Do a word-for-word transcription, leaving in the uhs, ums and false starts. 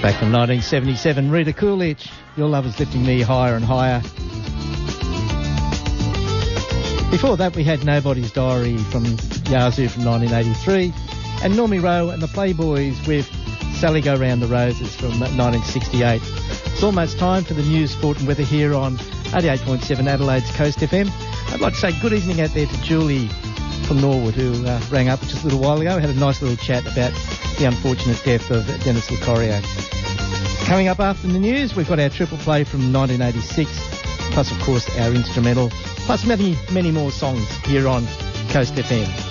Back from nineteen seventy-seven, Rita Coolidge, Your Love Is Lifting Me Higher and Higher. Before that we had Nobody's Diary from Yazoo from nineteen eighty-three, and Normie Rowe and the Playboys with Sally Go Round the Roses from nineteen sixty-eight. It's almost time for the news, sport and weather here on eighty-eight point seven Adelaide's Coast F M. I'd like to say good evening out there to Julie from Norwood, who uh, rang up just a little while ago. We had a nice little chat about the unfortunate death of Dennis Locorio. Coming up after the news, we've got our triple play from nineteen eighty-six, plus, of course, our instrumental, plus many, many more songs here on Coast F M.